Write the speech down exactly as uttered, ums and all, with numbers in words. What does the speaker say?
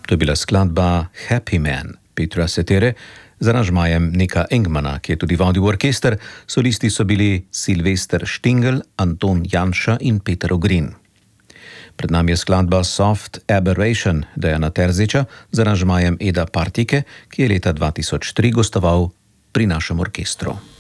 To je bila skladba Happy Man Petra Cetera z aranžmajem Nika Engmana, ki je tudi vodil orkester. Solisti so bili Silvester Štingel, Anton Janša in Peter Ogrin. Pred nami je skladba Soft Aberration Dejana Terziča z aranžmajem Eda Partike, ki je leta dva tisoč tri gostoval pri našem orkestru.